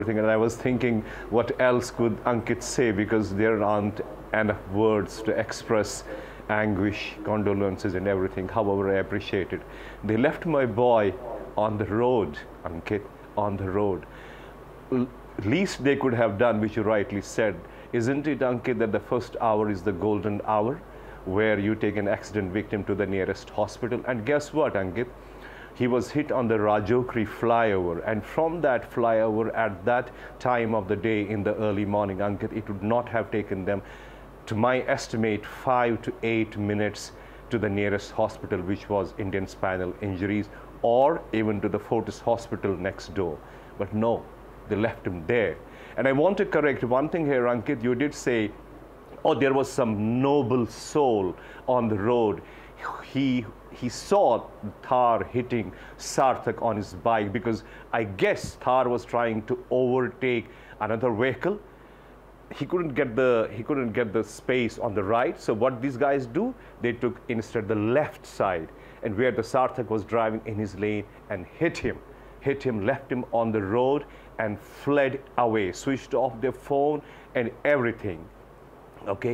And I was thinking, what else could Ankit say, because there aren't enough words to express anguish, condolences and everything. However, I appreciate it. They left my boy on the road, Ankit, on the road. Least they could have done, which you rightly said, isn't it, Ankit, that the first hour is the golden hour, where you take an accident victim to the nearest hospital? And guess what, Ankit? He was hit on the Rajokri flyover, and from that flyover at that time of the day in the early morning, Ankit, it would not have taken them, to my estimate, 5 to 8 minutes to the nearest hospital, which was Indian Spinal Injuries, or even to the Fortis Hospital next door. But no, they left him there. And I want to correct one thing here, Ankit. You did say, oh, there was some noble soul on the road. He saw Thar hitting Sarthak on his bike, because I guess Thar was trying to overtake another vehicle. He couldn't get the space on the right. So what these guys do, they took instead the left side, and where the Sarthak was driving in his lane, and hit him, left him on the road and fled away, switched off their phone and everything. Okay,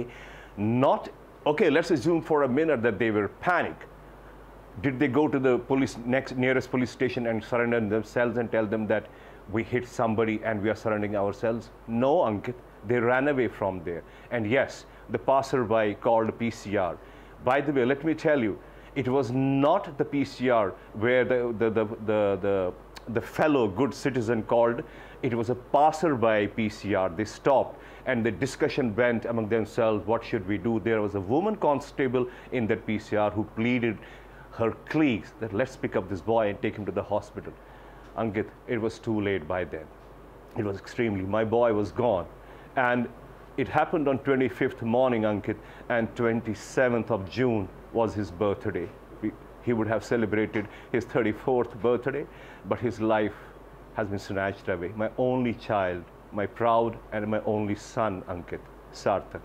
let's assume for a minute that they were panicked. Did they go to the nearest police station and surrender themselves and tell them that we hit somebody and we are surrendering ourselves? No, Ankit, they ran away from there. And yes, the passerby called PCR. By the way, let me tell you, it was not the PCR where the fellow good citizen called. It was a passerby PCR. They stopped, and the discussion went among themselves, what should we do? There was a woman constable in that PCR who pleaded her colleagues that let's pick up this boy and take him to the hospital. Ankit, it was too late by then. It was my boy was gone. And it happened on 25th morning, Ankit, and 27th of June was his birthday. He would have celebrated his 34th birthday, but his life has been snatched away. My only child, my proud and my only son, Ankit, Sarthak.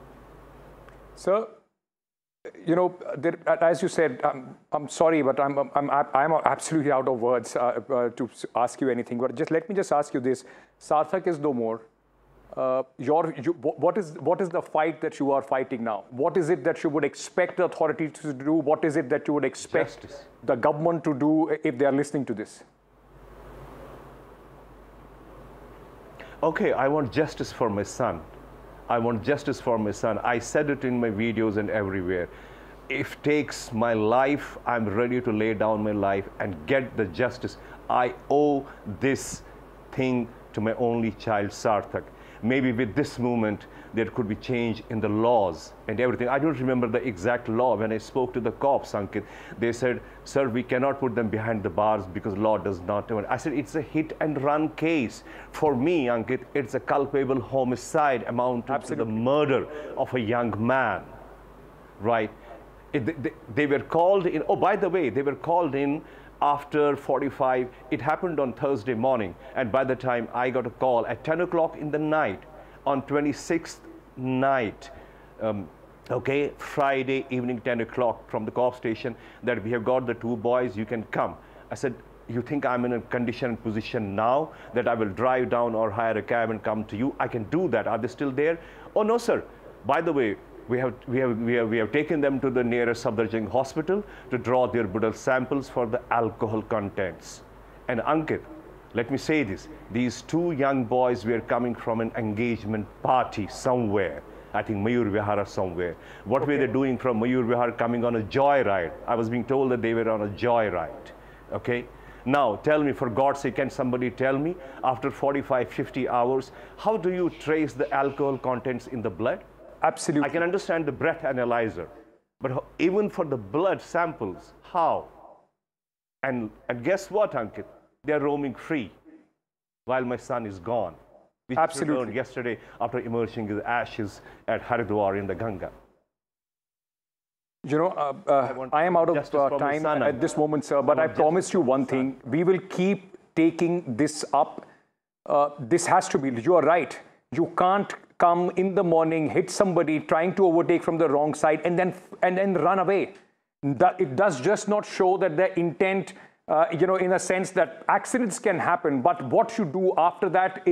Sir, you know, as you said, I'm sorry, but I'm absolutely out of words to ask you anything. But let me ask you this: Sarthak is no more. What is the fight that you are fighting now? What is it that you would expect the authorities to do? What is it that you would expect the government to do if they are listening to this? Okay, I want justice for my son. I want justice for my son. I said it in my videos and everywhere. If it takes my life, I'm ready to lay down my life and get the justice. I owe this thing to my only child, Sarthak. Maybe with this movement, there could be change in the laws and everything. I don't remember the exact law. When I spoke to the cops, Ankit, they said, sir, we cannot put them behind the bars because law does not. I said, it's a hit and run case. For me, Ankit, it's a culpable homicide amounting to the murder of a young man, right? They were called in, oh, by the way, they were called in after 45. It happened on Thursday morning, and by the time I got a call at 10 o'clock in the night on 26th night, okay, Friday evening 10 o'clock from the cop station, that we have got the two boys, you can come. I said, you think I'm in a condition and position now that I will drive down or hire a cab and come to you? I can do that. Are they still there? Oh no, sir. By the way, we have taken them to the nearest Safdarjung hospital to draw their blood samples for the alcohol contents. And Ankit, let me say this, these two young boys were coming from an engagement party somewhere, I think Mayur Vihar or somewhere. What were they doing from Mayur Vihar, coming on a joyride? I was being told that they were on a joyride, okay? Now, tell me, for God's sake, can somebody tell me, after 45, 50 hours, how do you trace the alcohol contents in the blood? Absolutely. I can understand the breath analyzer, but even for the blood samples, how? And guess what, Ankit? They're roaming free while my son is gone. Which returned yesterday after emerging his ashes at Haridwar in the Ganga. You know, I am out of time at this moment, sir, but I promise you one thing. We will keep taking this up. This has to be, you are right. You can't come in the morning, hit somebody, trying to overtake from the wrong side, and then run away. It does just not show that the intent, in a sense that accidents can happen, but what you do after that